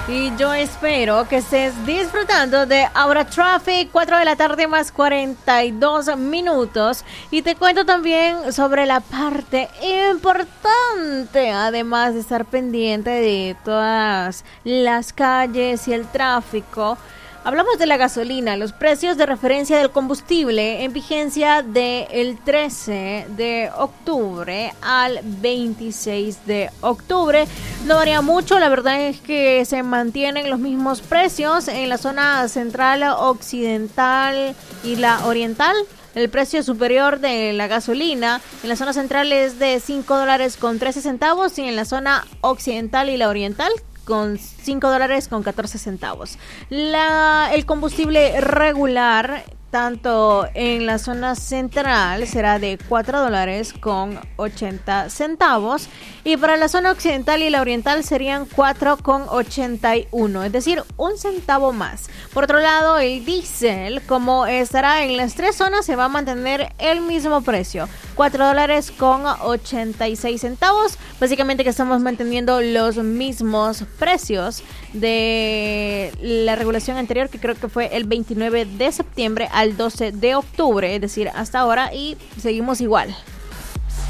Y yo espero que estés disfrutando de Ahora Traffic, 4 de la tarde más 42 minutos. Y te cuento también sobre la parte importante, además de estar pendiente de todas las calles y el tráfico. Hablamos de la gasolina, los precios de referencia del combustible en vigencia del 13 de octubre al 26 de octubre. No varía mucho, la verdad es que se mantienen los mismos precios en la zona central, occidental y la oriental. El precio superior de la gasolina en la zona central es de $5 con 13 centavos y en la zona occidental y la oriental con $5 con 14 centavos. El combustible regular, tanto en la zona central, será de $4 con 80 centavos. Y para la zona occidental y la oriental serían 4 con 81, es decir, un centavo más. Por otro lado, el diésel, como estará en las tres zonas, se va a mantener el mismo precio, $4 con 86 centavos. Básicamente que estamos manteniendo los mismos precios de la regulación anterior, que creo que fue el 29 de septiembre al 12 de octubre, es decir, hasta ahora, y seguimos igual.